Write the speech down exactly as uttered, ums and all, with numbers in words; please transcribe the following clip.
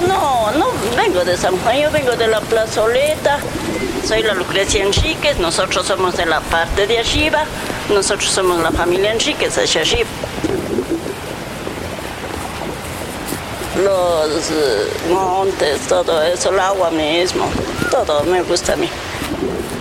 yo no, no vengo de San Juan, yo vengo de la plazoleta. Soy la Lucrecia Enríquez, nosotros somos de la parte de arriba, nosotros somos la familia Enríquez hacia arriba. Los uh, montes, todo eso, el agua mismo, todo me gusta a mí.